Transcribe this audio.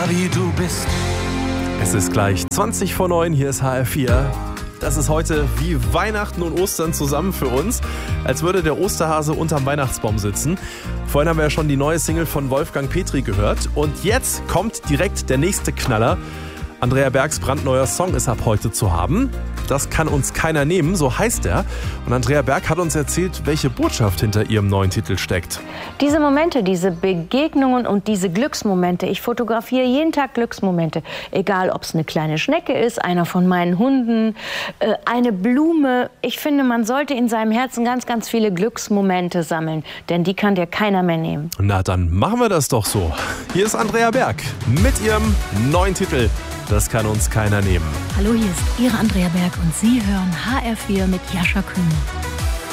wie du bist. Es ist gleich 20 vor 9, hier ist HR4. Das ist heute wie Weihnachten und Ostern zusammen für uns, als würde der Osterhase unterm Weihnachtsbaum sitzen. Vorhin haben wir ja schon die neue Single von Wolfgang Petri gehört und jetzt kommt direkt der nächste Knaller. Andrea Bergs brandneuer Song ist ab heute zu haben. Das kann uns keiner nehmen, so heißt er. Und Andrea Berg hat uns erzählt, welche Botschaft hinter ihrem neuen Titel steckt. Diese Momente, diese Begegnungen und diese Glücksmomente, ich fotografiere jeden Tag Glücksmomente. Egal, ob es eine kleine Schnecke ist, einer von meinen Hunden, eine Blume. Ich finde, man sollte in seinem Herzen ganz, ganz viele Glücksmomente sammeln. Denn die kann dir keiner mehr nehmen. Na, dann machen wir das doch so. Hier ist Andrea Berg mit ihrem neuen Titel. Das kann uns keiner nehmen. Hallo, hier ist Ihre Andrea Berg und Sie hören HR4 mit Jascha Kühn.